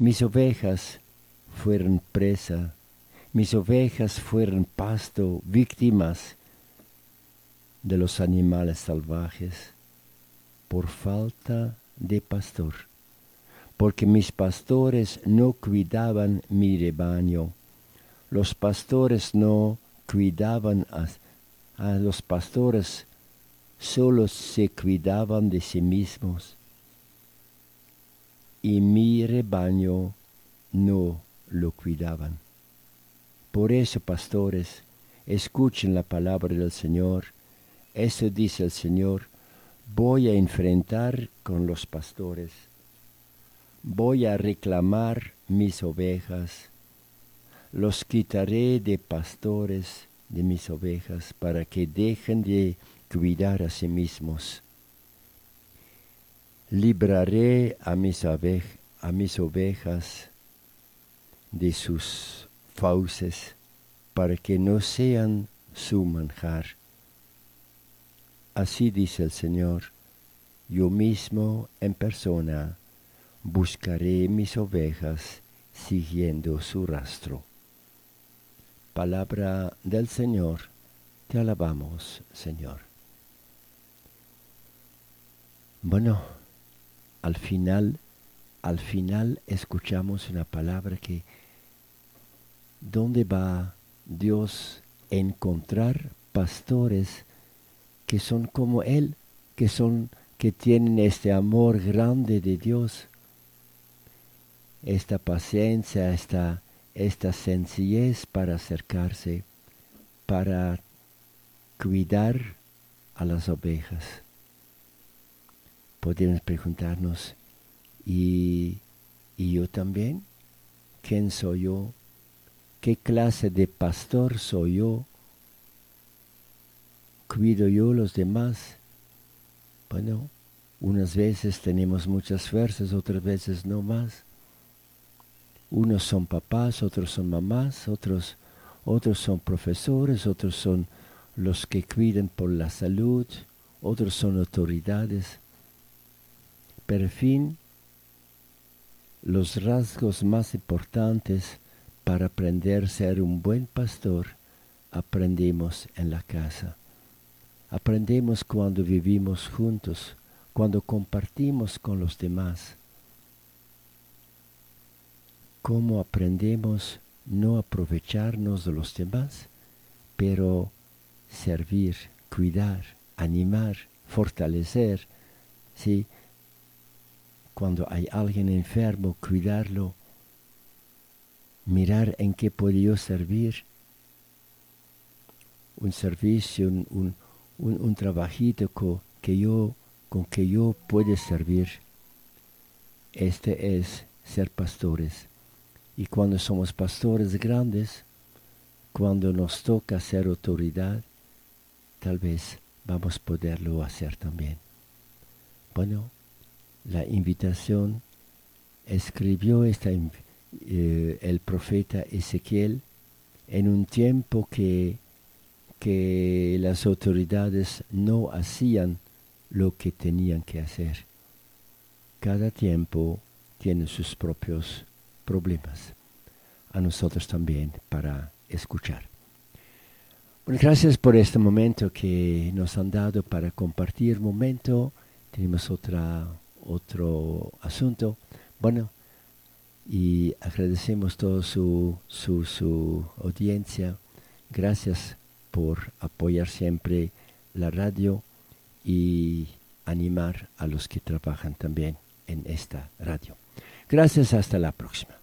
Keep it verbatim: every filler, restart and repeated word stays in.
Mis ovejas fueron presa, mis ovejas fueron pasto, víctimas de los animales salvajes, por falta de pastor, porque mis pastores no cuidaban mi rebaño. Los pastores no cuidaban a, a los pastores, solo se cuidaban de sí mismos. Y mi rebaño no lo cuidaban. Por eso, pastores, escuchen la palabra del Señor. Eso dice el Señor: voy a enfrentar con los pastores, voy a reclamar mis ovejas, los quitaré de pastores de mis ovejas para que dejen de cuidar a sí mismos. Libraré a mis, ove- a mis ovejas de sus fauces para que no sean su manjar. Así dice el Señor: yo mismo en persona buscaré mis ovejas siguiendo su rastro. Palabra del Señor, te alabamos, Señor. Bueno, al final, al final escuchamos una palabra que, ¿dónde va Dios a encontrar pastores que son como Él, que son, que tienen este amor grande de Dios, esta paciencia, esta, esta sencillez para acercarse, para cuidar a las ovejas? Podemos preguntarnos, ¿y, y yo también? ¿Quién soy yo? ¿Qué clase de pastor soy yo? ¿Cuido yo a los demás? Bueno, unas veces tenemos muchas fuerzas, otras veces no más. Unos son papás, otros son mamás, otros, otros son profesores, otros son los que cuidan por la salud, otros son autoridades. Pero en fin, los rasgos más importantes para aprender a ser un buen pastor aprendemos en la casa. Aprendemos cuando vivimos juntos, cuando compartimos con los demás. ¿Cómo aprendemos no aprovecharnos de los demás, pero servir, cuidar, animar, fortalecer? ¿Sí? Cuando hay alguien enfermo, cuidarlo, mirar en qué puedo yo servir, un servicio, un, un, un, un trabajito co, que yo, con que yo puedo servir. Este es ser pastores. Y cuando somos pastores grandes, cuando nos toca ser autoridad, tal vez vamos a poderlo hacer también. Bueno, la invitación escribió esta, eh, el profeta Ezequiel en un tiempo que, que las autoridades no hacían lo que tenían que hacer. Cada tiempo tiene sus propios problemas. A nosotros también para escuchar. Bueno, gracias por este momento que nos han dado para compartir momento. Tenemos otra, otro asunto. Bueno, y agradecemos toda su, su, su audiencia. Gracias por apoyar siempre la radio y animar a los que trabajan también en esta radio. Gracias, hasta la próxima.